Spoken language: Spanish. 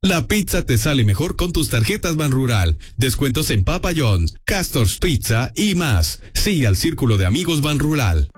La pizza te sale mejor con tus tarjetas Banrural. Descuentos en Papa John's, Castor's Pizza y más. Sigue al Círculo de Amigos Banrural.